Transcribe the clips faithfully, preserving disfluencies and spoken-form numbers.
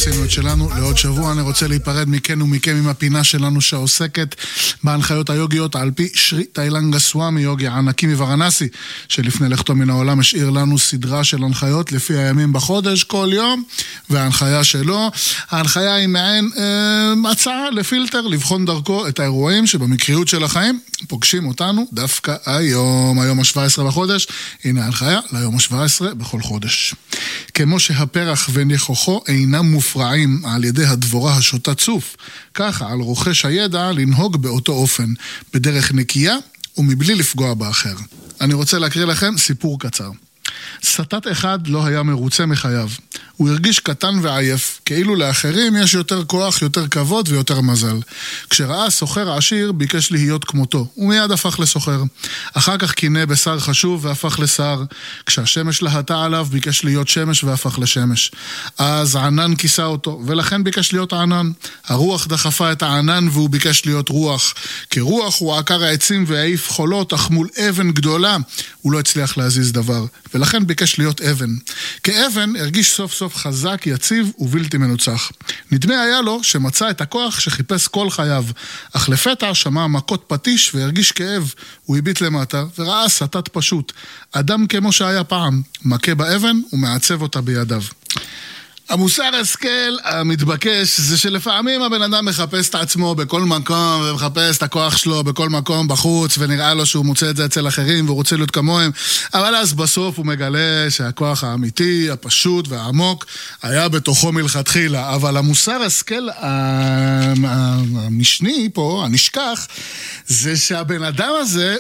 עשינו את שלנו. לעוד שבוע אני רוצה להיפרד מכן ומכם עם הפינה שלנו שעוסקת בהנחיות היוגיות על פי שרי טיילנגה סוואמי, יוגי הענקי מוורנסי, שלפני לכתו מן העולם השאיר לנו סדרה של הנחיות לפי הימים בחודש כל יום, וההנחיה שלו, ההנחיה היא מעין אה, הצעה לפילטר, לבחון דרכו את האירועים שבמקריות של החיים פוגשים אותנו דווקא היום, היום ה-שבע עשרה בחודש. הנה ההנחיה ליום ה-שבע עשרה בכל חודש. כמו שהפרח וניחוחו אינם מופרעים על ידי הדבורה השוטה צוף, ככה על רוכש הידע לנהוג באותו אופן, בדרך נקייה ומבלי לפגוע באחר. אני רוצה להקריא לכם סיפור קצר. סטת אחד לא היה מרוצה מחייו. הוא הרגיש קטן ועייף, כאילו לאחרים יש יותר כוח, יותר כבוד ויותר מזל. כשראה סוחר עשיר, ביקש להיות כמותו. הוא מיד הפך לסוחר. אחר כך קינה בשר חשוב והפך לשר. כשהשמש להטה עליו, ביקש להיות שמש והפך לשמש. אז ענן כיסה אותו, ולכן ביקש להיות ענן. הרוח דחפה את הענן והוא ביקש להיות רוח. כרוח הוא עקר העצים והעיף חולות, אך מול אבן גדולה הוא לא הצליח להזיז דבר. ולכן ביקש להיות אבן. כאבן הרגיש סוף סוף חזק, יציב ובלתי מנוצח. נדמה היה לו שמצא את הכוח שחיפש כל חייו, אך לפתע שמע מכות פטיש והרגיש כאב. הוא הביט למטה וראה סטת פשוט, אדם כמו שהיה פעם, מכה באבן ומעצב אותה בידיו. המוסר השכל המתבקש זה שלפעמים הבן אדם מחפש את עצמו בכל מקום ומחפש את הכוח שלו בכל מקום בחוץ, ונראה לו שהוא מוצא את זה אצל אחרים והוא רוצה להיות כמוהם, אבל אז בסוף הוא מגלה שהכוח האמיתי, הפשוט והעמוק היה בתוכו מלכתחילה. אבל המוסר השכל המשני פה, הנשכח, זה שהבן אדם הזה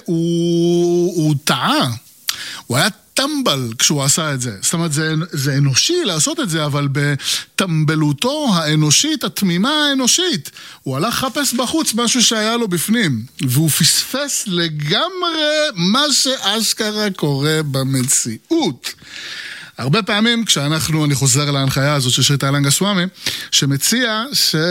הוא, הוא טעה. הוא היה טמבל כשהוא עשה את זה. זאת אומרת, זה, זה אנושי לעשות את זה, אבל בטמבלותו האנושית, התמימה האנושית, הוא הלך חפש בחוץ משהו שהיה לו בפנים, והוא פספס לגמרי מה שאשכרה קורה במציאות. הרבה פעמים כשאנחנו, אני חוזר להנחיה הזאת של שרי טיילנגה סוואמי, שמציע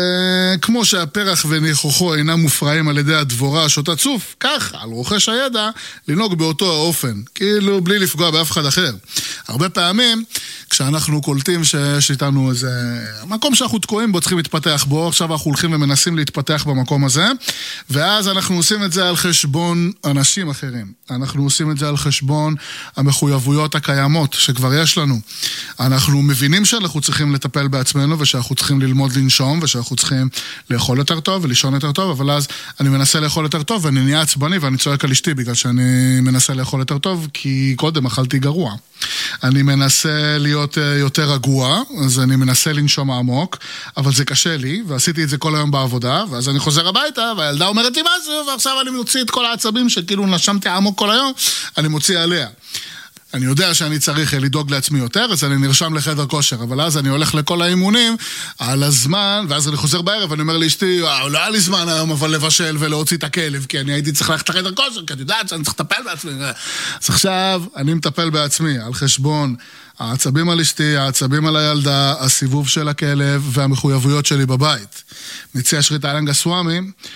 שכמו שהפרח וניחוחו אינם מופרעים על ידי הדבורה השוטה צוף, כך על רוכש הידע לנהוג באותו האופן, כאילו בלי לפגוע באף אחד אחר. הרבה פעמים כשאנחנו קולטים שיש איתנו איזה מקום שאנחנו תקועים בו, צריכים להתפתח בו, עכשיו אנחנו הולכים ומנסים להתפתח במקום הזה, ואז אנחנו עושים את זה על חשבון אנשים אחרים. אנחנו עושים את זה על חשבון המחויבויות הקיימות שכבר יש לנו. אנחנו מבינים שאנחנו צריכים לטפל בעצמנו, ושאנחנו צריכים ללמוד לנשום, ושאנחנו צריכים לאכול יותר טוב ולישון יותר טוב, אבל אז אני מנסה לאכול יותר טוב, ואני נהיה עצבני, ואני צועק על אשתי, בגלל שאני מנסה לאכול יותר טוב, כי קודם אכלתי גרוע. אני מנסה להיות יותר רגוע, אז אני מנסה לנשום עמוק, אבל זה קשה לי, ועשיתי את זה כל היום בעבודה, ואז אני חוזר הביתה, והילדה אומרת לי משהו, ועכשיו אני מוציא את כל העצבים שכאילו נשמתי עמוק כל היום, אני מוציא עליה. אני יודע שאני צריך לדאוג לעצמי יותר, אז אני נרשם לחדר כושר, אבל אז אני הולך לכל האימונים על הזמן, ואז אני חוזר בערב, אני אומר לאשתי, לא היה לי זמן היום, אבל לבשל ולהוציא את הכלב, כי אני הייתי צריך ללכת לחדר כושר, כי אני יודעת שאני צריך לטפל בעצמי. אז עכשיו אני מטפל בעצמי, על חשבון העצבים על אשתי, העצבים על הילדה, הסיבוב של הכלב והמחויבויות שלי בבית. מציע שרי טיילנגה סוואמי,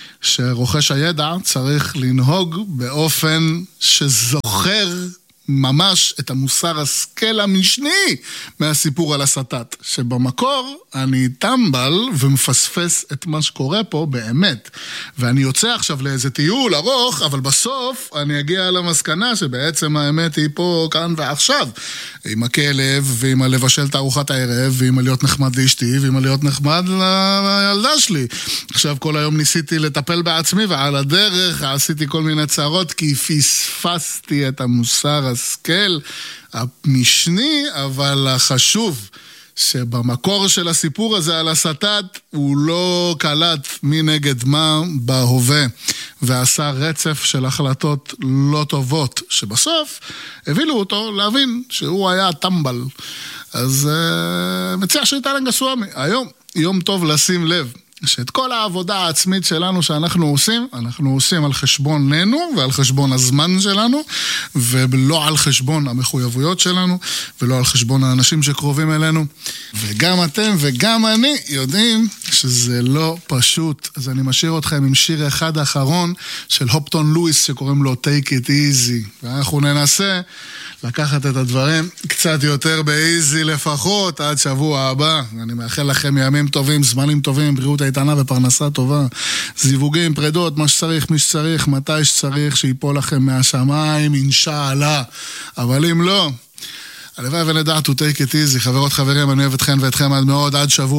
שרוכש הידע צריך לנהוג באופן שזוכר ממש את המוסר השכל המשני מהסיפור על הסטת, שבמקור אני טמבל ומפספס את מה שקורה פה באמת, ואני יוצא עכשיו לאיזה טיול ארוך, אבל בסוף אני אגיע למסקנה שבעצם האמת היא פה כאן ועכשיו, עם הכלב ועם הלבשל את ארוחת הערב ועם להיות נחמד לאשתי ועם להיות נחמד לילדה שלי. עכשיו כל היום ניסיתי לטפל בעצמי, ועל הדרך עשיתי כל מיני צערות כי פספסתי את המוסר השכל המשני, אבל החשוב שבמקור של הסיפור הזה על הסטת הוא לא קלט מי נגד מה בהווה, ועשה רצף של החלטות לא טובות שבסוף הבילו אותו להבין שהוא היה טמבל. אז uh, מציע שרי טיילנגה סוואמי, היום יום טוב לשים לב שאת כל העבודה העצמית שלנו שאנחנו עושים, אנחנו עושים על חשבוננו ועל חשבון הזמן שלנו, ולא על חשבון המחויבויות שלנו, ולא על חשבון האנשים שקרובים אלינו. וגם אתם וגם אני יודעים שזה לא פשוט. אז אני משאיר אתכם עם שיר אחד האחרון של הופטון לואיס שקוראים לו Take It Easy. ואנחנו ננסה לקחת את הדברים קצת יותר באיזי לפחות עד שבוע הבא. אני מאחל לכם ימים טובים, זמנים טובים, בריאות איתנה ופרנסה טובה. זיווגים, פרדות, מה שצריך, מי שצריך, מתי שצריך, שיפול לכם מהשמיים, אינשאללה. אבל אם לא, הלוואי ונדע to take it easy. חברות חברים, אני אוהב אתכם ואתכם עד מאוד, עד שבוע.